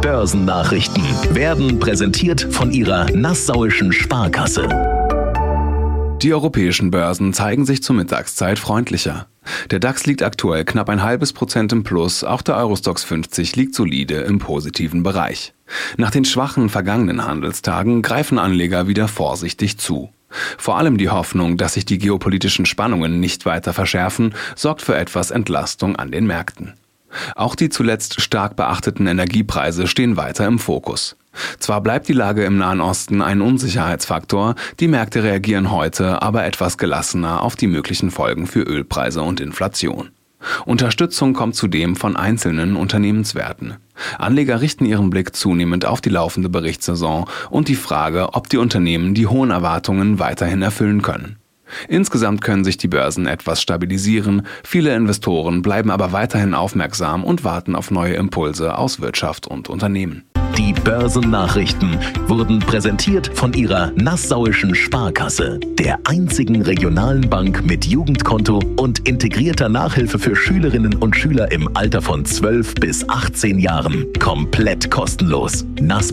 Börsennachrichten werden präsentiert von Ihrer Nassauischen Sparkasse. Die europäischen Börsen zeigen sich zur Mittagszeit freundlicher. Der DAX liegt aktuell knapp 0,5% im Plus, auch der Eurostoxx 50 liegt solide im positiven Bereich. Nach den schwachen vergangenen Handelstagen greifen Anleger wieder vorsichtig zu. Vor allem die Hoffnung, dass sich die geopolitischen Spannungen nicht weiter verschärfen, sorgt für etwas Entlastung an den Märkten. Auch die zuletzt stark beachteten Energiepreise stehen weiter im Fokus. Zwar bleibt die Lage im Nahen Osten ein Unsicherheitsfaktor, die Märkte reagieren heute aber etwas gelassener auf die möglichen Folgen für Ölpreise und Inflation. Unterstützung kommt zudem von einzelnen Unternehmenswerten. Anleger richten ihren Blick zunehmend auf die laufende Berichtssaison und die Frage, ob die Unternehmen die hohen Erwartungen weiterhin erfüllen können. Insgesamt können sich die Börsen etwas stabilisieren, viele Investoren bleiben aber weiterhin aufmerksam und warten auf neue Impulse aus Wirtschaft und Unternehmen. Die Börsennachrichten wurden präsentiert von Ihrer Nassauischen Sparkasse, der einzigen regionalen Bank mit Jugendkonto und integrierter Nachhilfe für Schülerinnen und Schüler im Alter von 12 bis 18 Jahren. Komplett kostenlos.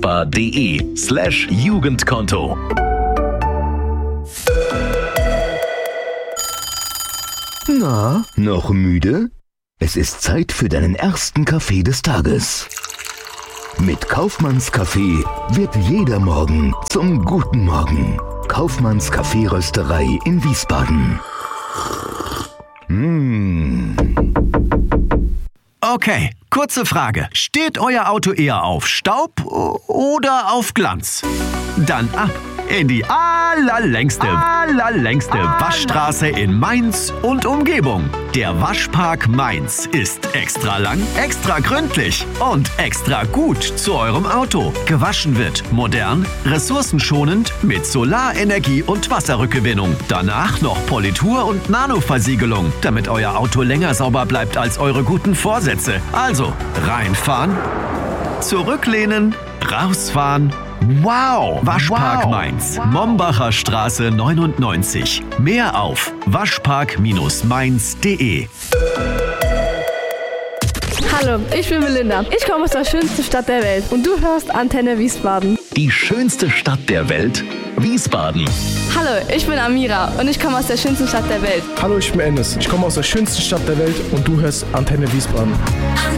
naspa.de/Jugendkonto. Na, noch müde? Es ist Zeit für deinen ersten Kaffee des Tages. Mit Kaufmanns Kaffee wird jeder Morgen zum guten Morgen. Kaufmanns Kaffeerösterei in Wiesbaden. Okay, kurze Frage. Steht euer Auto eher auf Staub oder auf Glanz? Dann ab in die allerlängste Waschstraße in Mainz und Umgebung. Der Waschpark Mainz ist extra lang, extra gründlich und extra gut zu eurem Auto. Gewaschen wird modern, ressourcenschonend mit Solarenergie und Wasserrückgewinnung. Danach noch Politur und Nanoversiegelung, damit euer Auto länger sauber bleibt als eure guten Vorsätze. Also reinfahren, zurücklehnen, rausfahren. Wow! Waschpark Mainz, Mombacher Straße 99. Mehr auf waschpark-mainz.de. Hallo, ich bin Melinda. Ich komme aus der schönsten Stadt der Welt und du hörst Antenne Wiesbaden. Die schönste Stadt der Welt? Wiesbaden. Hallo, ich bin Amira und ich komme aus der schönsten Stadt der Welt. Hallo, ich bin Enes. Ich komme aus der schönsten Stadt der Welt und du hörst Antenne Wiesbaden.